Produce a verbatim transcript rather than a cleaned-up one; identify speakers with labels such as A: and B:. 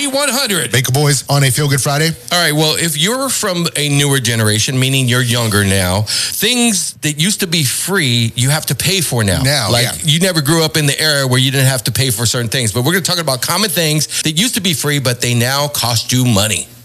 A: one hundred.
B: Baker Boys on a Feel Good Friday.
A: All right, well, if you're from a newer generation, meaning you're younger now, things that used to be free, you have to pay for now.
B: Now,
A: Like,
B: yeah.
A: you never grew up in the era where you didn't have to pay for certain things. But we're going to talk about common things that used to be free, but they now cost you money.